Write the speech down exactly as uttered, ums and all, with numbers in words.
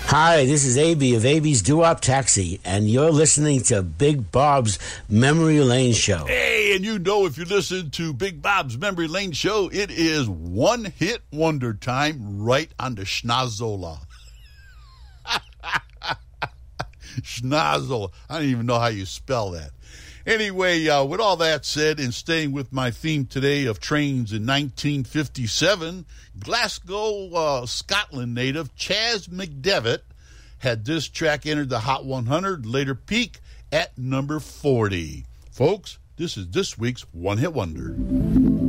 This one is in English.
Hi, this is A B of A B's Doo-Wop Taxi, and you're listening to Big Bob's Memory Lane Show. Hey, and you know if you listen to Big Bob's Memory Lane Show, it is one-hit wonder time right on the schnozola. Schnozola. I don't even know how you spell that. Anyway, uh, with all that said, and staying with my theme today of trains in nineteen fifty-seven, Glasgow, uh, Scotland native Chas McDevitt had this track entered the Hot one hundred, later peak at number forty. Folks, this is this week's One Hit Wonder.